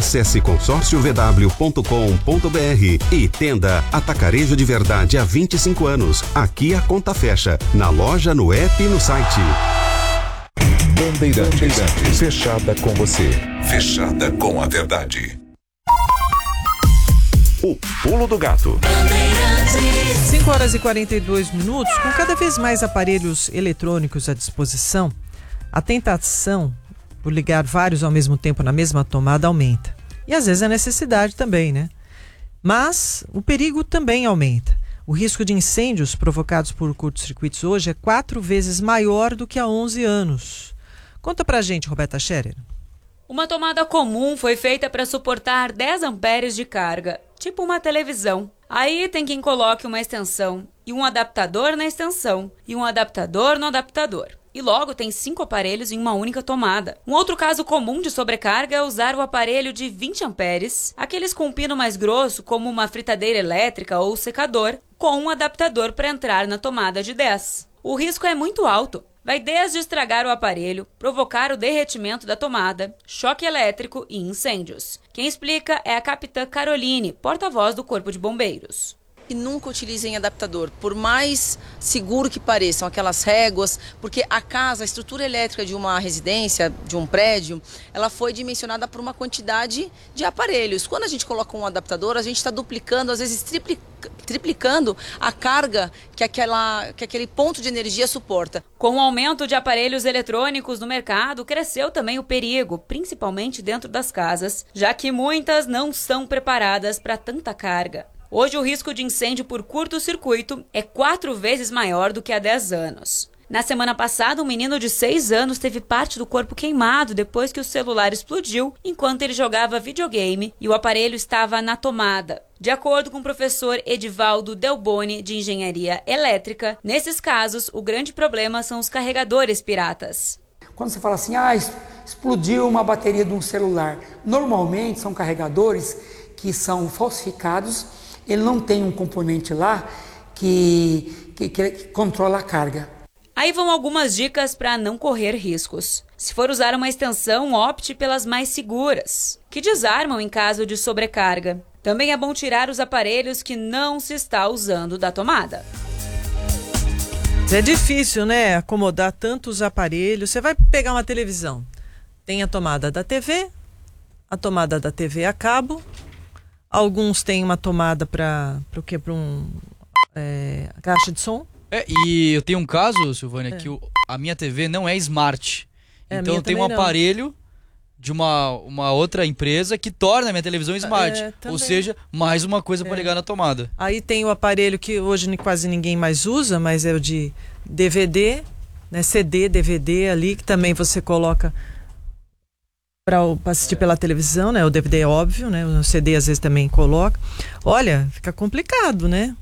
Acesse consórciovw.com.br e Tenda Atacarejo de Verdade há 25 anos. Aqui a conta fecha, na loja, no app e no site. Bandeirantes, fechada com você. Fechada com a verdade. O Pulo do Gato. 5h42. Com cada vez mais aparelhos eletrônicos à disposição, a tentação por ligar vários ao mesmo tempo na mesma tomada aumenta. E às vezes a necessidade também, né? Mas o perigo também aumenta. O risco de incêndios provocados por curtos-circuitos hoje é 4 vezes maior do que há 11 anos. Conta pra gente, Roberta Scherer. Uma tomada comum foi feita para suportar 10 amperes de carga, tipo uma televisão. Aí tem quem coloque uma extensão, e um adaptador na extensão, e um adaptador no adaptador. E logo tem 5 aparelhos em uma única tomada. Um outro caso comum de sobrecarga é usar o aparelho de 20 amperes, aqueles com pino mais grosso, como uma fritadeira elétrica ou secador, com um adaptador para entrar na tomada de 10. O risco é muito alto. Vai desde estragar o aparelho, provocar o derretimento da tomada, choque elétrico e incêndios. Quem explica é a capitã Caroline, porta-voz do Corpo de Bombeiros. E nunca utilizem adaptador, por mais seguro que pareçam aquelas réguas, porque a estrutura elétrica de uma residência, de um prédio, ela foi dimensionada por uma quantidade de aparelhos. Quando a gente coloca um adaptador, a gente está duplicando, às vezes triplicando a carga que aquele ponto de energia suporta. Com o aumento de aparelhos eletrônicos no mercado, cresceu também o perigo, principalmente dentro das casas, já que muitas não são preparadas para tanta carga. Hoje o risco de incêndio por curto-circuito é 4 vezes maior do que há 10 anos. Na semana passada, um menino de 6 anos teve parte do corpo queimado depois que o celular explodiu enquanto ele jogava videogame e o aparelho estava na tomada. De acordo com o professor Edivaldo Delboni, de Engenharia Elétrica, nesses casos, o grande problema são os carregadores piratas. Quando você fala assim, explodiu uma bateria de um celular, normalmente são carregadores que são falsificados. Ele não tem um componente lá que controla a carga. Aí vão algumas dicas para não correr riscos. Se for usar uma extensão, opte pelas mais seguras, que desarmam em caso de sobrecarga. Também é bom tirar os aparelhos que não se está usando da tomada. É difícil, né? Acomodar tantos aparelhos. Você vai pegar uma televisão. Tem a tomada da TV, a tomada da TV a cabo. Alguns têm uma tomada para o quê? Para caixa de som. E eu tenho um caso, Silvânia, que a minha TV não é smart. Então eu tenho um aparelho de uma outra empresa que torna a minha televisão smart. Ou seja, mais uma coisa para ligar na tomada. Aí tem o aparelho que hoje quase ninguém mais usa, mas é o de DVD, né? CD, DVD ali, que também você coloca para assistir pela televisão, né? O DVD é óbvio, né? O CD às vezes também coloca. Olha, fica complicado, né?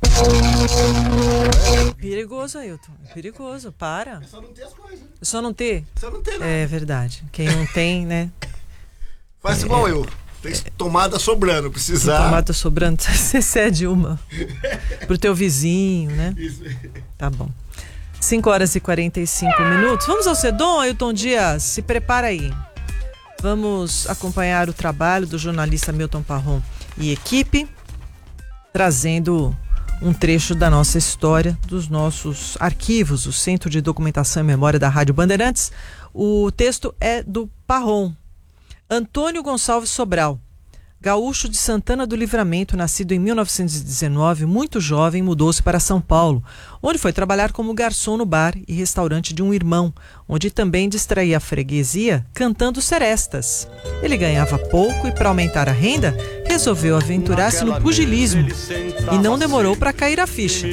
Perigoso, Ailton. Perigoso, para. É só não ter as coisas. Só não ter? Só não ter nada. É verdade. Quem não tem, né? Faz igual eu. Tem tomada sobrando, precisar. Tem tomada sobrando, você cede uma pro teu vizinho, né? Isso. Tá bom. 5h45. Vamos ao Sedom, Ailton Dias. Se prepara aí. Vamos acompanhar o trabalho do jornalista Milton Parron e equipe, trazendo um trecho da nossa história, dos nossos arquivos, o Centro de Documentação e Memória da Rádio Bandeirantes. O texto é do Parron. Antônio Gonçalves Sobral, gaúcho de Santana do Livramento, nascido em 1919, muito jovem, mudou-se para São Paulo, onde foi trabalhar como garçom no bar e restaurante de um irmão, onde também distraía a freguesia cantando serestas. Ele ganhava pouco e, para aumentar a renda, resolveu aventurar-se no pugilismo e não demorou para cair a ficha.